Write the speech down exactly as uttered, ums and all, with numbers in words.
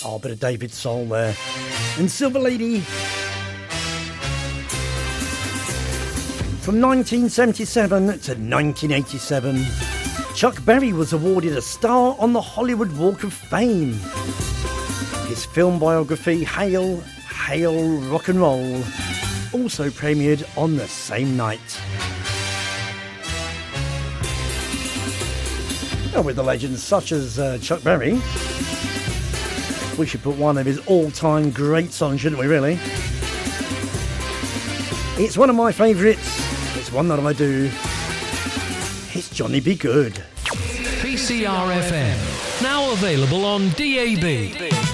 Oh, a bit of David Soul there. And Silver Lady. From nineteen seventy-seven to nineteen eighty-seven, Chuck Berry was awarded a star on the Hollywood Walk of Fame. His film biography, Hail, Hail Rock and Roll, also premiered on the same night. Now, with the legends such as uh, Chuck Berry, we should put one of his all-time greats on, shouldn't we, really? It's one of my favourites. It's one that I do. It's Johnny B. Good. P C R F M, now available on D A B.